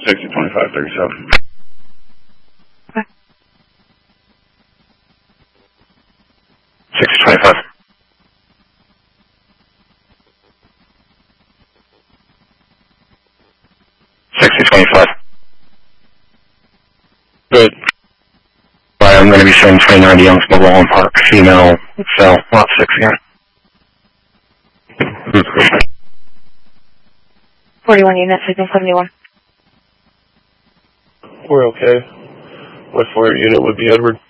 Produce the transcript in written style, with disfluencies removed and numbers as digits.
602537. Okay. 6025. Good. I'm going to be showing 2090 Youngs Mobile Home Park, female, cell, lot 6 again. 41 units, signal 71. We're okay. My 4 unit would be Edward.